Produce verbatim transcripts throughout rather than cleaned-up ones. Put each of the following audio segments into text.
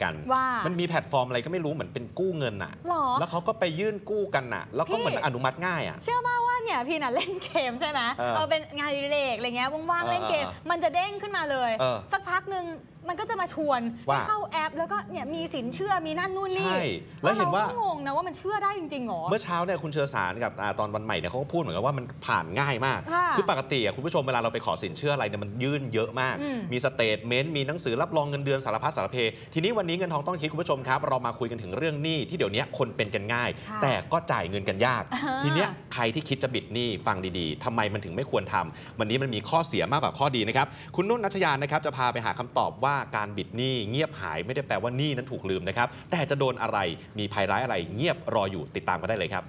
กันมันมีแพลตฟอร์มอะไรก็ไม่รู้เหมือนเป็นกู้เงินอ่ะแล้วเขาก็ไปยื่นกู้กันอ่ะแล้วก็เหมือนอนุมัติง่ายอ่ะเชื่อป่าวว่าเนี่ยพี่น่ะเล่นเกมใช่ไหมเออเป็นงานอดิเรกอะไรเงี้ยว่างๆเล่นเกมมันจะเด้งขึ้นมาเลยสักพักหนึ่งมันก็จะมาชวนให้เข้าแอปแล้วก็เนี่ยมีสินเชื่อมีนั่นนู่นนี่แล้วเห็นว่างงนะว่ามันเชื่อได้จริงๆหรอเมื่อเช้าเนี่ยคุณเชื้อสารกับตอนวันใหม่เนี่ยเขาก็พูดเหมือนกันว่ามันผ่านง่ายมากคือปกติคุณผู้ชมเวลาเราไปขอสินเชื่ออะไรเนี่ยมันยื่นเยอะมากมีสเตทเมนต์มีหนังสือรับรองเงินเดือนสารพัดสารเพทีนี้วันนี้เงินทองต้องคิดคุณผู้ชมครับเรามาคุยกันถึงเรื่องหนี้ที่เดี๋ยวนี้คนเป็นกันง่ายแต่ก็จ่ายเงินกันยากทีเนี้ยใครที่คิดจะบิดหนี้ฟังดีๆทำไมมันถึงไม่ควรทำวันนี้มันมีข้อเสียมากกว่าข้อดีนะครับคุณนุ่นณัฐยานะครับจะพาไปหาคำตอบว่าการบิดหนี้เงียบหายไม่ได้แปลว่าหนี้นั้นถูกลืมนะครับแต่จะโดนอะไรมีภัยร้ายอะไรเงียบรออยู่ติดตามกันได้เลยครับ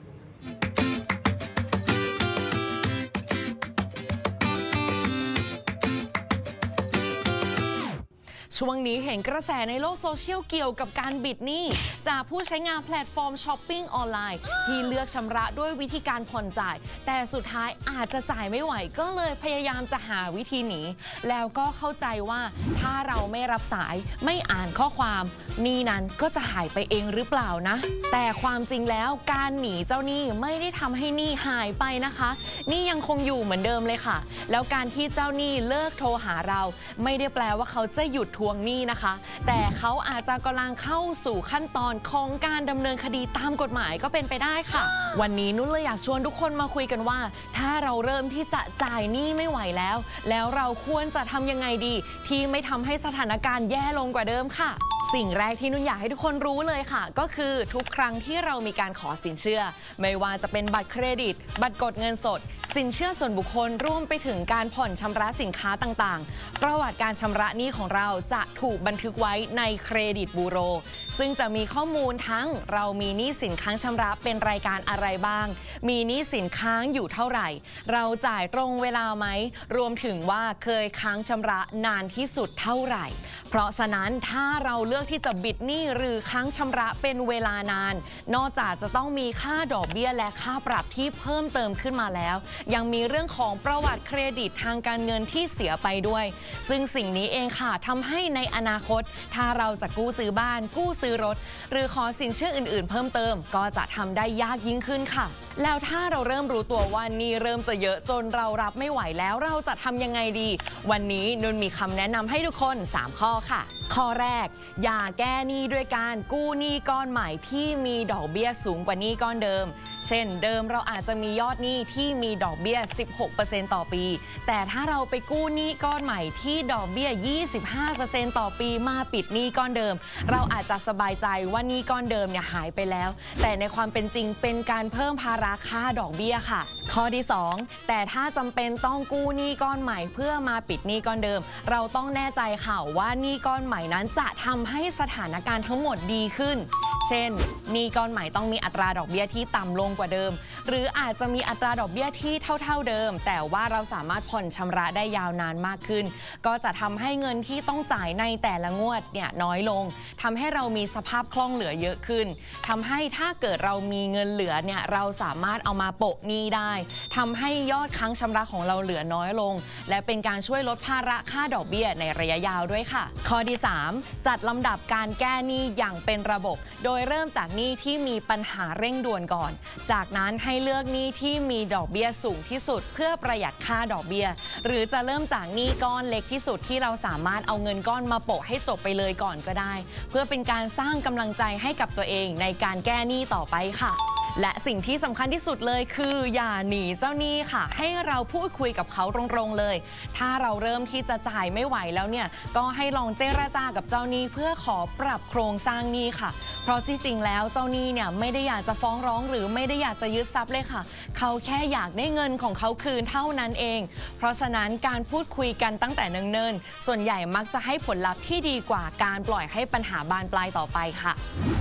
ช่วงนี้เห็นกระแสในโลกโซเชียลเกี่ยวกับการบิดหนี้จากผู้ใช้งานแพลตฟอร์มช้อปปิ้งออนไลน์ที่เลือกชำระด้วยวิธีการผ่อนจ่ายแต่สุดท้ายอาจจะจ่ายไม่ไหวก็เลยพยายามจะหาวิธีหนีแล้วก็เข้าใจว่าถ้าเราไม่รับสายไม่อ่านข้อความหนี้นั้นก็จะหายไปเองหรือเปล่านะแต่ความจริงแล้วการหนีเจ้าหนี้ไม่ได้ทำให้หนี้หายไปนะคะหนี้ยังคงอยู่เหมือนเดิมเลยค่ะแล้วการที่เจ้าหนี้เลิกโทรหาเราไม่ได้แปลว่าเขาจะหยุดทวงหนี้นะคะแต่เขาอาจจะกำลังเข้าสู่ขั้นตอนของการดำเนินคดีตามกฎหมายก็เป็นไปได้ค่ะวันนี้นุ่นเลยอยากชวนทุกคนมาคุยกันว่าถ้าเราเริ่มที่จะจ่ายหนี้ไม่ไหวแล้วแล้วเราควรจะทำยังไงดีที่ไม่ทำให้สถานการณ์แย่ลงกว่าเดิมค่ะสิ่งแรกที่นุ่นอยากให้ทุกคนรู้เลยค่ะก็คือทุกครั้งที่เรามีการขอสินเชื่อไม่ว่าจะเป็นบัตรเครดิตบัตรกดเงินสดสินเชื่อส่วนบุคคลร่วมไปถึงการผ่อนชำระสินค้าต่างๆประวัติการชำระหนี้ของเราจะถูกบันทึกไว้ในเครดิตบูโรซึ่งจะมีข้อมูลทั้งเรามีหนี้สินค้างชำระเป็นรายการอะไรบ้างมีหนี้สินค้างอยู่เท่าไหร่เราจ่ายตรงเวลาไหมรวมถึงว่าเคยค้างชำระนานที่สุดเท่าไหร่เพราะฉะนั้นถ้าเราเลือกที่จะบิดหนี้หรือค้างชำระเป็นเวลานานนอกจากจะต้องมีค่าดอกเบี้ยและค่าปรับที่เพิ่มเติมขึ้นมาแล้วยังมีเรื่องของประวัติเครดิตทางการเงินที่เสียไปด้วยซึ่งสิ่งนี้เองค่ะทำให้ในอนาคตถ้าเราจะกู้ซื้อบ้านกู้ซื้อรถหรือขอสินเชื่ออื่นๆเพิ่มเติมก็จะทำได้ยากยิ่งขึ้นค่ะแล้วถ้าเราเริ่มรู้ตัวว่านี่เริ่มจะเยอะจนเรารับไม่ไหวแล้วเราจะทำยังไงดีวันนี้นุ่นมีคำแนะนำให้ทุกคนสามข้อค่ะข้อแรกอย่าแก้หนี้ด้วยการกู้หนี้ก้อนใหม่ที่มีดอกเบี้ยสูงกว่าหนี้ก้อนเดิมเช่นเดิมเราอาจจะมียอดหนี้ที่มีดอกเบี้ย สิบหกเปอร์เซ็นต์ ต่อปีแต่ถ้าเราไปกู้หนี้ก้อนใหม่ที่ดอกเบี้ย ยี่สิบห้าเปอร์เซ็นต์ ต่อปีมาปิดหนี้ก้อนเดิมเราอาจจะสบายใจว่าหนี้ก้อนเดิมเนี่ยหายไปแล้วแต่ในความเป็นจริงเป็นการเพิ่มภาระค่าดอกเบี้ยค่ะข้อที่สองแต่ถ้าจำเป็นต้องกู้หนี้ก้อนใหม่เพื่อมาปิดหนี้ก้อนเดิมเราต้องแน่ใจค่ะว่าหนี้ก้อนใหม่นั้นจะทำให้สถานการณ์ทั้งหมดดีขึ้นเช่นหนี้ก้อนใหม่ต้องมีอัตราดอกเบี้ยที่ต่ำลงกว่าเดิมหรืออาจจะมีอัตราดอกเบี้ยที่เท่าๆเดิมแต่ว่าเราสามารถผ่อนชำระได้ยาวนานมากขึ้นก็จะทำให้เงินที่ต้องจ่ายในแต่ละงวดเนี่ยน้อยลงทำให้เรามีสภาพคล่องเหลือเยอะขึ้นทำให้ถ้าเกิดเรามีเงินเหลือเนี่ยเราสามารถเอามาโปะหนี้ได้ทำให้ยอดค้างชำระของเราเหลือน้อยลงและเป็นการช่วยลดภาระค่าดอกเบี้ยในระยะยาวด้วยค่ะข้อที่สามจัดลำดับการแก้หนี้อย่างเป็นระบบโดยเริ่มจากหนี้ที่มีปัญหาเร่งด่วนก่อนจากนั้นให้เลือกหนี้ที่มีดอกเบี้ยสูงที่สุดเพื่อประหยัดค่าดอกเบี้ยหรือจะเริ่มจากหนี้ก้อนเล็กที่สุดที่เราสามารถเอาเงินก้อนมาโปะให้จบไปเลยก่อนก็ได้เพื่อเป็นการสร้างกำลังใจให้กับตัวเองในการแก้หนี้ต่อไปค่ะและสิ่งที่สำคัญที่สุดเลยคืออย่าหนีเจ้าหนี้ค่ะให้เราพูดคุยกับเขาตรงๆเลยถ้าเราเริ่มที่จะจ่ายไม่ไหวแล้วเนี่ยก็ให้ลองเจรจากับเจ้าหนี้เพื่อขอปรับโครงสร้างหนี้ค่ะเพราะจริงๆแล้วเจ้าหนี้เนี่ยไม่ได้อยากจะฟ้องร้องหรือไม่ได้อยากจะยึดทรัพย์เลยค่ะเขาแค่อยากได้เงินของเขาคืนเท่านั้นเองเพราะฉะนั้นการพูดคุยกันตั้งแต่เนิ่นๆส่วนใหญ่มักจะให้ผลลัพธ์ที่ดีกว่าการปล่อยให้ปัญหาบานปลายต่อไปค่ะ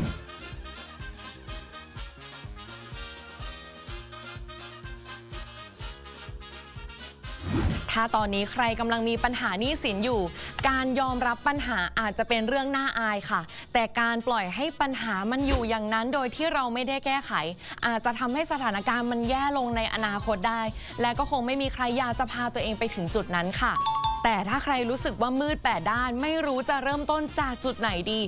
ถ้าตอนนี้ใครกำลังมีปัญหาหนี้สินอยู่การยอมรับปัญหาอาจจะเป็นเรื่องน่าอายค่ะแต่การปล่อยให้ปัญหามันอยู่อย่างนั้นโดยที่เราไม่ได้แก้ไขอาจจะทำให้สถานการณ์มันแย่ลงในอนาคตได้และก็คงไม่มีใครอยากจะพาตัวเองไปถึงจุดนั้นค่ะแต่ถ้าใครรู้สึกว่ามืดแปดด้านไม่รู้จะเริ่มต้นจากจุดไหนดี